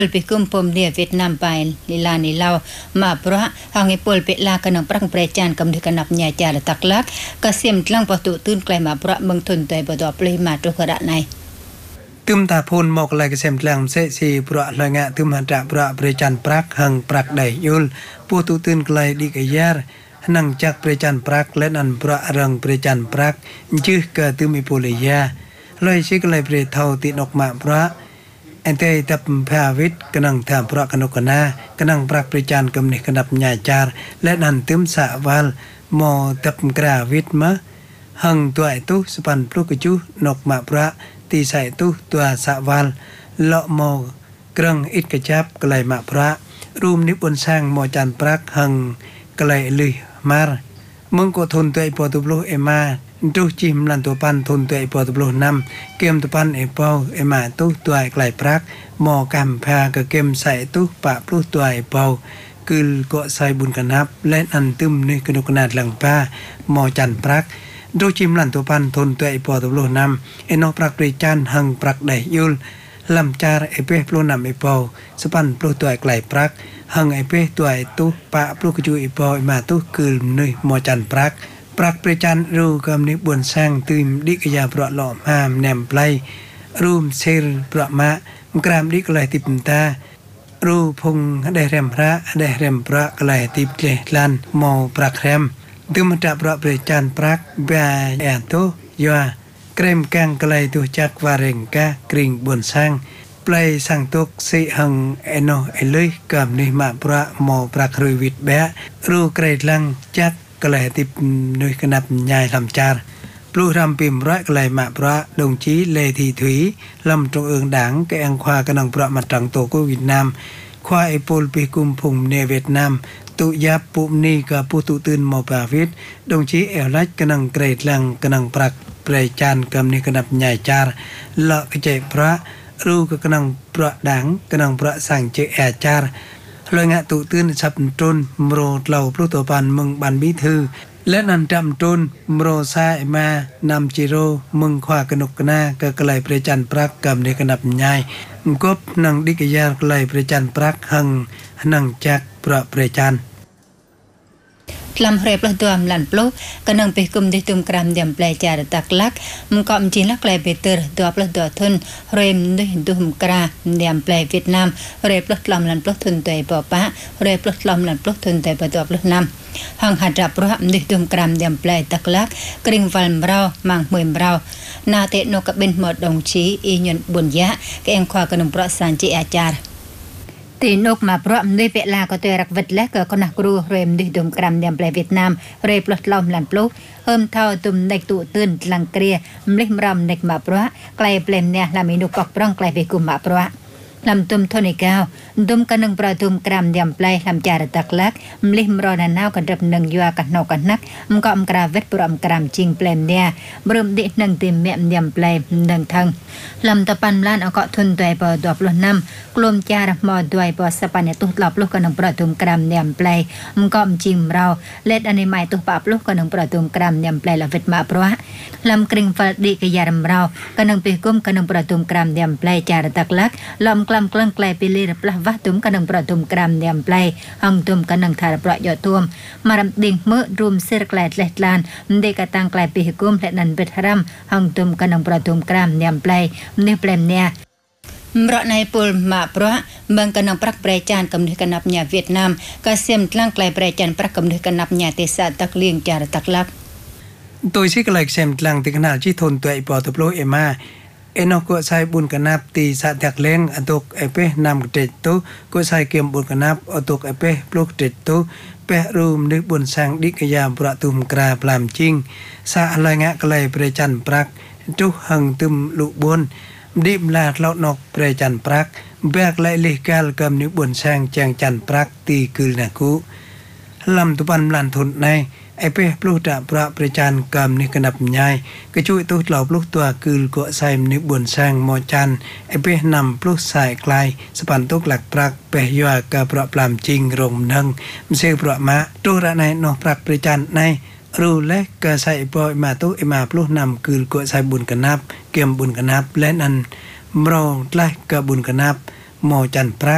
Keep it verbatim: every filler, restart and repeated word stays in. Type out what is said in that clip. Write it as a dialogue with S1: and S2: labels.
S1: Lebih kumpul dia Vietnam pai lila ni lau ma pra hang ipol pe la kanang prang precan kam dik kanap nya cha taklak kasiem tlang pa tu tun klai ma pra meng thun tai ba do plei ma tu kara nai
S2: ទឹមតាភូនមកលៃកសែមក្លាំងសេស៊ីប្រក់លងៈទឹមហន្តៈប្រក់ប្រច័នប្រាក់ហងប្រាក់ដៃយល់ពោះទូទិនក្លៃឌីកយ៉ារណងចាក់ប្រច័នប្រាក់លែនអនប្រក់រងប្រច័នប្រាក់ជឹះកទឹមមីពូលយ៉ាលៃសិក្លៃប្រេថោទីនកម៉ាប្រក់អន្តេតបផាវិតកណងថាប្រក់កណុកណាកណងប្រាក់ប្រច័នកំនេះកណប់ញ៉ាចារលែនអនទឹមសាវ៉ាល់មកតបក្រាវិតមកហងទួយទុសប៉ាន់ព្រុកជុនកម៉ាប្រក់ទីใส่ตู้ตัวสะวัลเลาะมอกรังอิดกระจับกลายมาพระรูมนิบนสร้างมอจันปรักหังกลายลุยมารมึงก็ทนตัวไอปอตุบลูเอมาตู้จิมลันตัวปันทนตัวไอปอตุบลูนำเกมตัวปันไอเป้าเอมาตู้ตัวไอกลายปรักมอกำพากับเกมใส่ตู้ปะปลุตัวไอเป้าคืลก็ใส่บุญกันนับและอันตึมในกนุกนาดหลังป้ามอจันปรักดูจิมลันตัวปันทนตัวไอปอตัวโลนำเอนอปรักปริจันหังปรักได้ยุลลำจาร์ไอเป้ปลุนำไอปอสปันปลุตัวไอไกลปรักหังไอเป้ตัวไอตุปะปลุกจูไอปอมาตุคืลนุยมอจันปรักปรักปริจันรูกำนิบวนสร้างตื่มดิกยาปลอหล่อมามแนมไพลรูมเซลปลอมะมกรามดิกไลติปตารูพงได้เรมพระได้เรมพระไกลติปเลลันมอปรักแรมตึมจับประประจันปรักแบแอนโตยัวเกรมกังไกลตัวจักวาเรงกากริ่งบนสร้างปลายสังตกสิหังเอโนเอเลยกับนิมาประมอปรักรุยวิดแบะรูไกรลังจักไกลติบนุยกนับใหญ่ลำจารปลุรำปิมร้อยไกลมาประดงชี้เลทีถุยลำตรงเอิงดังแกงควากนังประมาตังโตกุเวียดนามควาไอโปลปีกุมพุงเนเวียดนามตุยาปุนีกับปุตุตื่นมอปาวิดดงชี้เอลลัดกนังเกรดลังกนังปรักเปรจานกำนิกนับใหญ่จารละกเจพระรูกกนังประดังกนังประสังเจแอจารลอยงะตุตื่นสับจนมโรเหล่าพลุตัวปันมึงบันบิทือและนันจำจนมโรซาเอมานำจิโรมึงควากนกนาก็กลายเปรจันปรักกำนิกนับใหญ่กบนังดิกยากลายเปรจันปรักหังนังจักประเปรจัน
S1: ลำเรียบละตัวมลันปลุกำลังไปกุมดิตุมกรามเดียมปลายจาระตักลักมกอมจีนลักลายไปเตอร์ตัวปลตัวทุนเรียมด้วยดุมกราเดียมปลายเวียดนามเรียบละลำลันปลุกทุนตัวปอปะเรียบละลำลันปลุกทุนตัวปตัวปลุกนำหังหัดจับพระดิตุมกรามเดียมปลายตักลักกริ่งฟันเรามังมวยเรานาเตโนกับเบนหมดดงชีอีหยนบุญยะแกงควากระนมพระสันจิอาจารตีนกมาพร้อมด้วยเปลาก็ตัวรักวิดและก็นักครูเรียมด้วยดุมกรามเดียมเปลเวียดนามเรียบลดลมหลันปลุกเพิ่มเท่าตุ่มเด็กตุตื่นหลังเกลียมลิมรำเด็กมาพร้อมไกลเปลมเนี่ยลามีนุกปร้องไกลไปกุมมาพร้อมลำตุ่มทนิกาวตุ่มกันหนึ่งประตุ่มกรามเดียมเปลลำจาระตักลักมลิมรอนันเอากันรับหนึ่งยัวกันนอกกันนักมก็มกราเวทปรอมกรามจริงเปลมเนี่ยบรมดิหนึ่งเต็มเมียมเดียมเปลหนึ่งทางลำตะปันล้านเอาเกาะทุนตัวปอดอบล้นน้ำกลมจาระมอด้วยปอสปันเนี่ยตุกหลับลูกกันหนึ่งประตุ่มกรามเดียมเปลมก็มจริงเราเล็ดอันนี้ไม่ตุกปับลูกกันหนึ่งประตุ่มกรามเดียมเปลละเวทมาเพราะลำกริ่งฟัดดีกยารมเรากันหนึ่งไปกุ้มกันหนึ่งประตุ่มกรามเดียมเปลจาระตักลักลำกลำกลังไกลไปเลียบละวัดตุ่มกันหนึ่งประตุ่มกรามเดียมเปลหังตุ่มกันหนึ่งทารประโยชน์ตุ่มมารำดิ่งเมื่อรวมเสื้อไกลเล็ดลานเด็กตังไกลไปกุ้มและนันเบ็ดรำหังตุ่มกันหนึ่งประตุ่มกรามเดียมเปลนี่เปลมเนี่ยมรในปูลมาเพราะเมืองกันนำปรักเปรจานกำเนิดกันนับญาเวียดนามกเสียมตั้งไกลเปรจานปรักกำเนิดกันนับญาเตสาตักเลียงจาระตักลัก
S2: ตัวชิกไลเซมตลังติกนาจิทนตัวไอปอตโปรเอมาเอนอกก็ใช้บุญกันนับตีสะแตกเล้งอตุกไอเป้นำเด็ดตุก็ใช้เกมบุญกันนับอตุกไอเป้ปลุกเด็ดตุเปะรูมนึกบุญสังดิกยามประตุมกราปลามจิงสะอะไรงะกลายเปรจันปรักจุหังตุมลุบุญดิมลาดเลาะนกเปรจันปรักแบกไลลิกาลกำนึกบุญสังแจงจันปรักตีคืนนักุลำตุปันลันทุนในไอเป้ปลุกตะประประจันกำนิกนับใหญ่ก็ช่วยตุเหล่าปลุกตัวคืลก็ใส่นิบุญสร้างมอจันไอเป้นำปลุกสายไกลสปันตุกหลักปรักเปยยัวกะประปลามจริงรมนังมเสประมะตุระในนอปรักประจันในรู้และกะใส่ปอยมาตุไอมาปลุกนำคืลก็ใส่บุญกันนับเกี่ยมบุญกันนับและนั้นมรองไล่กะบุญกันนับมอจันปรัก